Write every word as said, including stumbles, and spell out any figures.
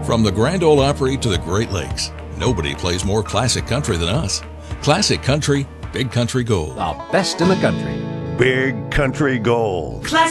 From the Grand Ole Opry to the Great Lakes, nobody plays more classic country than us. Classic country, big country gold. The best in the country. Big Country Gold.